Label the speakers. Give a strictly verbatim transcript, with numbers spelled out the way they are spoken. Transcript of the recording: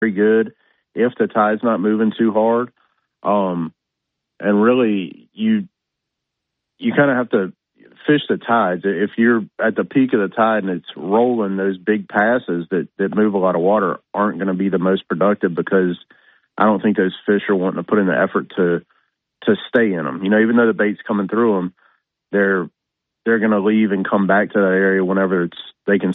Speaker 1: very good if the tide's not moving too hard. Um, and really, you you kind of have to fish the tides. If you're at the peak of the tide and it's rolling, those big passes that, that move a lot of water aren't going to be the most productive, because I don't think those fish are wanting to put in the effort to to stay in them. You know, even though the bait's coming through them, they're they're going to leave and come back to that area whenever it's they can